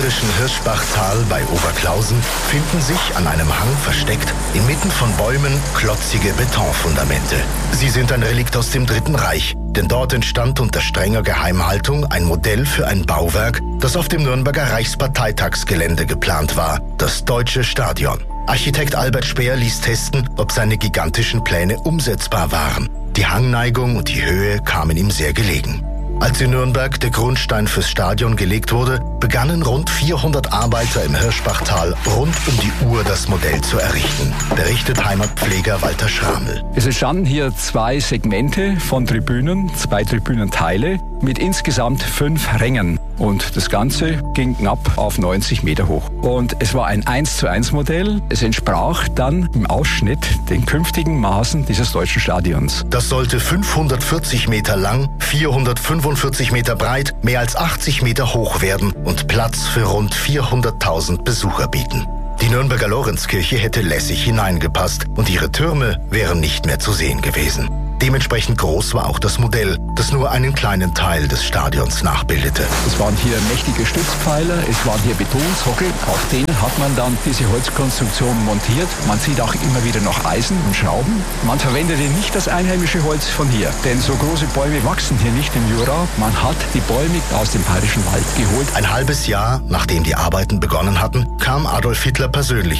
bayerischen Hirschbachtal bei Oberklausen finden sich an einem Hang versteckt, inmitten von Bäumen, klotzige Betonfundamente. Sie sind ein Relikt aus dem Dritten Reich, denn dort entstand unter strenger Geheimhaltung ein Modell für ein Bauwerk, das auf dem Nürnberger Reichsparteitagsgelände geplant war, das Deutsche Stadion. Architekt Albert Speer ließ testen, ob seine gigantischen Pläne umsetzbar waren. Die Hangneigung und die Höhe kamen ihm sehr gelegen. Als in Nürnberg der Grundstein fürs Stadion gelegt wurde, begannen rund 400 Arbeiter im Hirschbachtal rund um die Uhr das Modell zu errichten, berichtet Heimatpfleger Walter Schraml. Es entstanden hier 2 Segmente von Tribünen, 2 Tribünenteile mit insgesamt 5 Rängen. Und das Ganze ging knapp auf 90 Meter hoch. Und es war ein 1:1 Modell. Es entsprach dann im Ausschnitt den künftigen Maßen dieses deutschen Stadions. Das sollte 540 Meter lang, 445 Meter breit, mehr als 80 Meter hoch werden und Platz für rund 400.000 Besucher bieten. Die Nürnberger Lorenzkirche hätte lässig hineingepasst und ihre Türme wären nicht mehr zu sehen gewesen. Dementsprechend groß war auch das Modell, das nur einen kleinen Teil des Stadions nachbildete. Es waren hier mächtige Stützpfeiler, es waren hier Betonsockel, auf denen hat man dann diese Holzkonstruktion montiert. Man sieht auch immer wieder noch Eisen und Schrauben. Man verwendete nicht das einheimische Holz von hier, denn so große Bäume wachsen hier nicht im Jura. Man hat die Bäume aus dem Bayerischen Wald geholt. Ein halbes Jahr, nachdem die Arbeiten begonnen hatten, kam Adolf Hitler persönlich